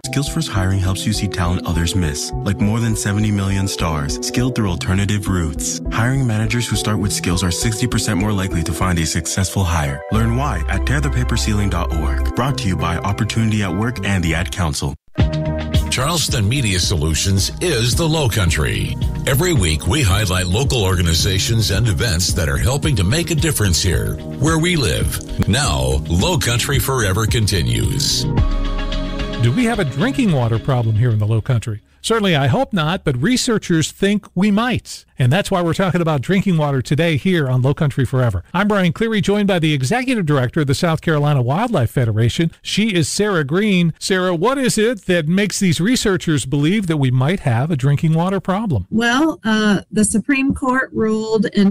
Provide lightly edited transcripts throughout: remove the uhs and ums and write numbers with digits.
Skills First Hiring helps you see talent others miss, like more than 70 million stars, skilled through alternative routes. Hiring managers who start with skills are 60% more likely to find a successful hire. Learn why at tearthepaperceiling.org. Brought to you by Opportunity at Work and the Ad Council. Charleston Media Solutions is the Low Country. Every week, we highlight local organizations and events that are helping to make a difference here, where we live. Now, Low Country Forever continues. Do we have a drinking water problem here in the Low Country? Certainly, I hope not, but researchers think we might. And that's why we're talking about drinking water today here on Low Country Forever. I'm Brian Cleary, joined by the Executive Director of the South Carolina Wildlife Federation. She is Sarah Green. Sarah, what is it that makes these researchers believe that we might have a drinking water problem? Well, the Supreme Court ruled in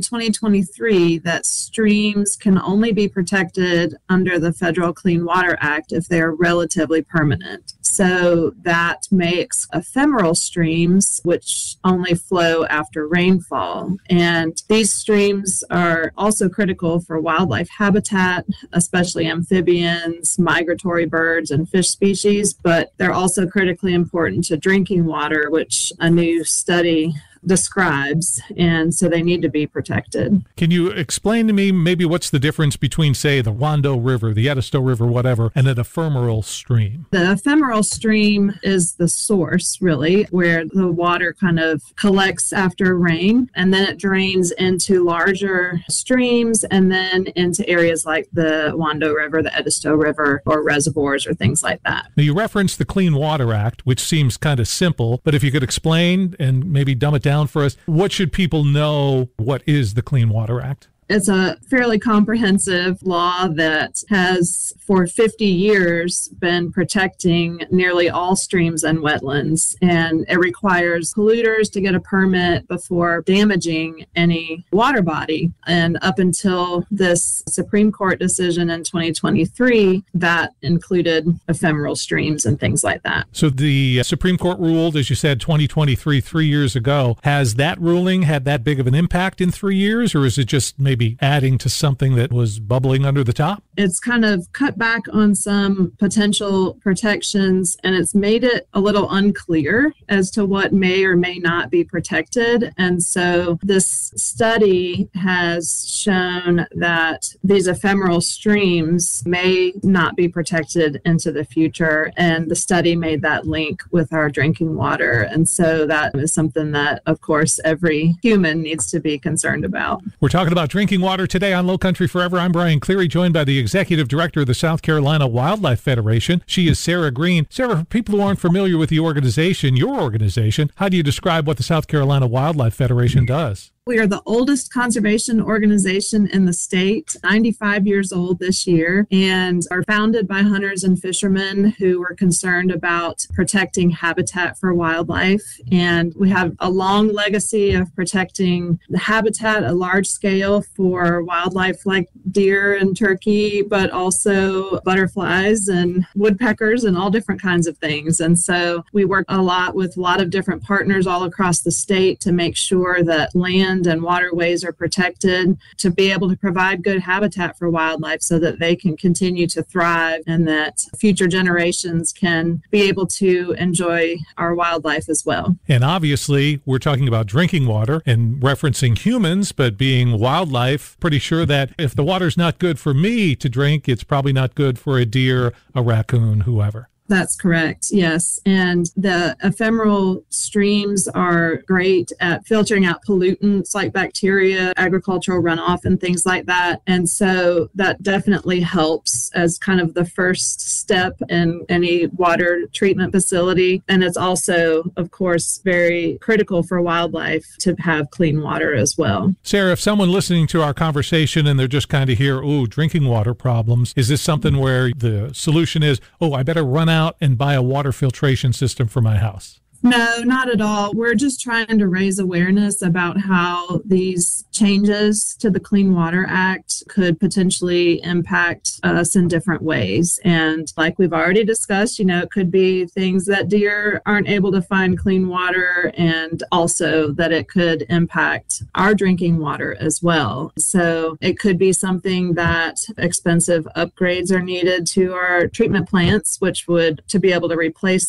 2023 that streams can only be protected under the Federal Clean Water Act if they are relatively permanent. So that makes ephemeral streams, which only flow after rainfall. And these streams are also critical for wildlife habitat, especially amphibians, migratory birds, and fish species, but they're also critically important to drinking water, which a new study describes, and so they need to be protected. Can you explain to me maybe what's the difference between, say, the Wando River, the Edisto River, whatever, and an ephemeral stream? The ephemeral stream is the source, really, where the water kind of collects after rain, and then it drains into larger streams and then into areas like the Wando River, the Edisto River, or reservoirs or things like that. Now, you referenced the Clean Water Act, which seems kind of simple, but if you could explain and maybe dumb it down for us, what should people know? What is the Clean Water Act? It's a fairly comprehensive law that has, for 50 years, been protecting nearly all streams and wetlands. And it requires polluters to get a permit before damaging any water body. And up until this Supreme Court decision in 2023, that included ephemeral streams and things like that. So the Supreme Court ruled, as you said, 2023, 3 years ago. Has that ruling had that big of an impact in 3 years, or is it just maybe adding to something that was bubbling under the top? It's kind of cut back on some potential protections, and it's made it a little unclear as to what may or may not be protected. And so this study has shown that these ephemeral streams may not be protected into the future, and the study made that link with our drinking water. And so that is something that, of course, every human needs to be concerned about. We're talking about drinking water today on Low Country Forever. I'm Brian Cleary, joined by the Executive Director of the South Carolina Wildlife Federation. She is Sarah Green. Sarah, for people who aren't familiar with the organization, your organization, how do you describe what the South Carolina Wildlife Federation does? We are the oldest conservation organization in the state, 95 years old this year, and are founded by hunters and fishermen who were concerned about protecting habitat for wildlife. And we have a long legacy of protecting the habitat at large scale for wildlife like deer and turkey, but also butterflies and woodpeckers and all different kinds of things. And so we work a lot with a lot of different partners all across the state to make sure that land and waterways are protected, to be able to provide good habitat for wildlife so that they can continue to thrive and that future generations can be able to enjoy our wildlife as well. And obviously, we're talking about drinking water and referencing humans, but being wildlife, pretty sure that if the water's not good for me to drink, it's probably not good for a deer, a raccoon, whoever. That's correct, yes. And the ephemeral streams are great at filtering out pollutants like bacteria, agricultural runoff, and things like that. And so that definitely helps as kind of the first step in any water treatment facility. And it's also, of course, very critical for wildlife to have clean water as well. Sarah, if someone listening to our conversation and they're just kind of here, drinking water problems, is this something where the solution is, I better run out and buy a water filtration system for my house? No, not at all. We're just trying to raise awareness about how these changes to the Clean Water Act could potentially impact us in different ways. And like we've already discussed, it could be things that deer aren't able to find clean water, and also that it could impact our drinking water as well. So it could be something that expensive upgrades are needed to our treatment plants, which would to be able to replace